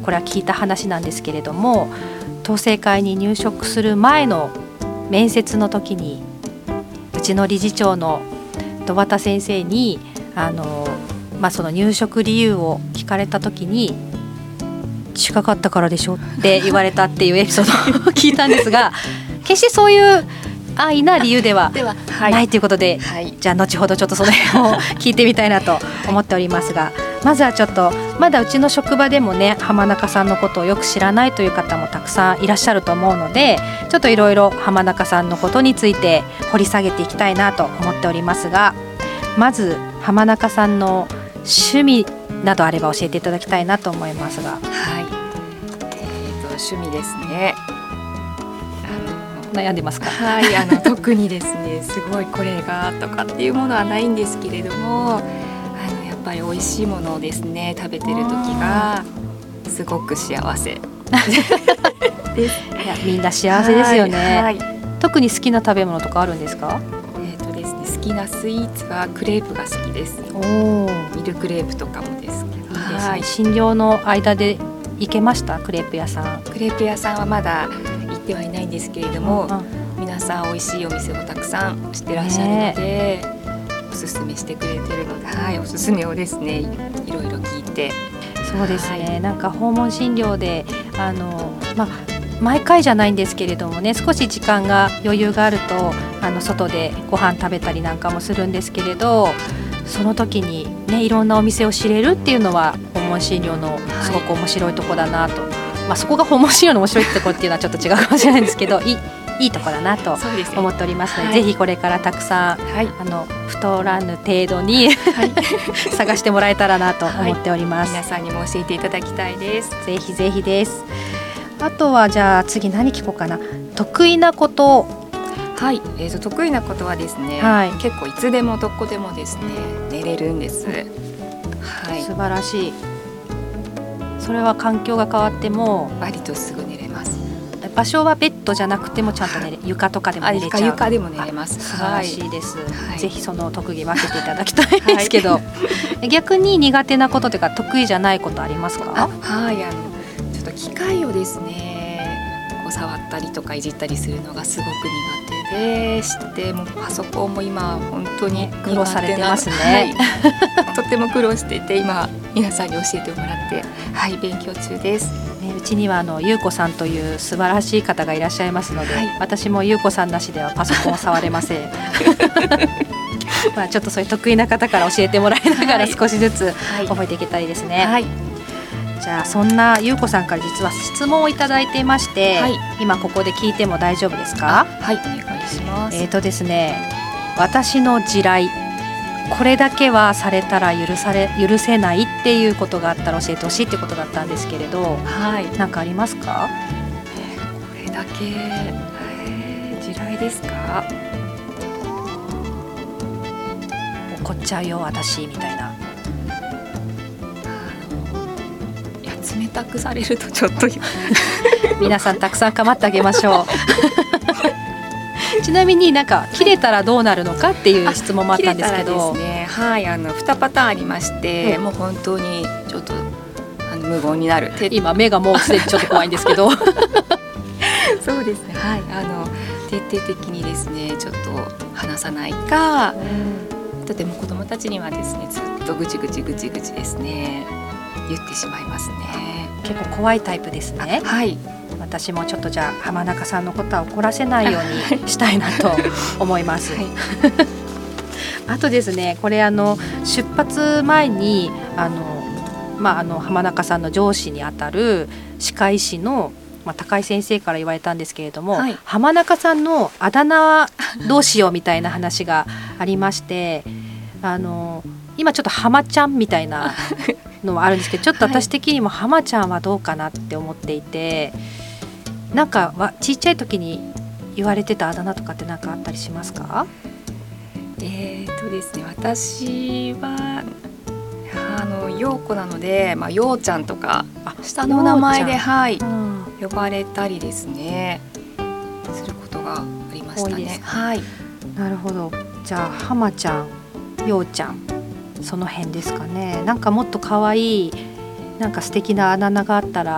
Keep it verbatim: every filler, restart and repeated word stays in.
これは聞いた話なんですけれども、統制会に入職する前の面接の時にうちの理事長の戸畑先生にあの、まあ、その入職理由を聞かれた時に近かったからでしょって言われたっていうエピソードを聞いたんですが決してそういう安易な理由ではないということで、はい、じゃあ後ほどちょっとその辺を聞いてみたいなと思っておりますが、まずはちょっとまだうちの職場でもね浜中さんのことをよく知らないという方もたくさんいらっしゃると思うので、ちょっといろいろ浜中さんのことについて掘り下げていきたいなと思っておりますが、まず浜中さんの趣味などあれば教えていただきたいなと思いますが。 はい、えーと、趣味ですね。 悩んでますか？ はい、あの特にですねすごいこれがとかっていうものはないんですけれども、あのやっぱり美味しいものをですね食べてる時がすごく幸せです。 いやみんな幸せですよね。 はいはい、 特に好きな食べ物とかあるんですか？ えーとですね、好きなスイーツはクレープが好きです。 おミルクレープとかもですけど、いいですね。 はい、診療の間で行けました？クレープ屋さん。 クレープ屋さんはまだ行ってはいないんですけれども、 うんうん、 皆さん美味しいお店をたくさん知ってらっしゃるので、ね、おすすめしてくれてるので、はい、おすすめをですねいろいろ聞いて。 そうですね、 はい、 なんか訪問診療であの、まあ、毎回じゃないんですけれどもね、少し時間が余裕があるとあの外でご飯食べたりなんかもするんですけれど、その時に、ね、いろんなお店を知れるっていうのは訪問診療のすごく面白いところだなと、はい、まあ、そこが訪問診療の面白いところっていうのはちょっと違うかもしれないんですけどいいいいところだなと思っておりますので、はい、ぜひこれからたくさん、はい、あの太らぬ程度に、はい、探してもらえたらなと思っております、 はい、皆さんにも教えていただきたいです。 ぜひぜひです。あとはじゃあ次何聞こうかな。得意なこと。 はい、えー、と得意なことはですね、はい、結構いつでもどこでもですね寝れるんです、 はい、素晴らしい。それは環境が変わっても割とすぐ寝れます。 場所はベッドじゃなくてもちゃんと寝れ、床とかでも寝れちゃう。 床、床でも寝れます。 素晴らしいです、はい、ぜひその特技分けていただきたいですけど、はい、逆に苦手なことというか得意じゃないことありますか？ はい、あのちょっと機械をですねこう触ったりとかいじったりするのがすごく苦手でして、もうパソコンも今本当に苦労されてますね、 はい、とても苦労していて今皆さんに教えてもらって、はい、勉強中です、 ね、うちにはあのゆうこさんという素晴らしい方がいらっしゃいますので、はい、私もゆうこさんなしではパソコンを触れませんまあちょっとそういう得意な方から教えてもらいながら少しずつ覚えていけたらいいですね、はいはい、じゃあそんなゆうこさんから実は質問をいただいていまして、はい、今ここで聞いても大丈夫ですか？ はい、お願いします。 えーとですね、私の地雷これだけはされたら許され許せないっていうことがあったら教えてほしいってことだったんですけれど、はい、何かありますか？ えー、これだけ、えー、地雷ですか？ 怒っちゃうよ私みたいな。 いや冷たくされるとちょっと皆さんたくさん構ってあげましょうちなみになんか切れたらどうなるのかっていう質問もあったんですけど、 ですね、はい、あのにパターンありまして、うん、もう本当にちょっとあの無言になる。 今目がもうすでにちょっと怖いんですけどそうですね、はい、あの徹底的にですねちょっと話さないか、うん、だってもう子どもたちにはですねずっとぐちぐちぐちぐちですね言ってしまいますね。 結構怖いタイプですね。 はい、 私もちょっとじゃあ浜中さんのことは怒らせないようにしたいなと思います、はい、あとですね、これあの出発前にあの、まあ、あの浜中さんの上司にあたる歯科医師の、まあ、高井先生から言われたんですけれども、はい、浜中さんのあだ名どうしようみたいな話がありましてあの今ちょっと浜ちゃんみたいなのもあるんですけど、ちょっと私的にも浜ちゃんはどうかなって思っていて、なんかわちっちゃい時に言われてたあだ名とかって何かあったりしますか？ えーとですね、私はあの陽子なので、まあ、陽ちゃんとか下の名前で、はい、うん、呼ばれたりですねすることがありましたね。はい、 なるほど。じゃあ浜ちゃん、陽ちゃん、その辺ですかね。なんかもっと可愛いなんか素敵なあだ名があったら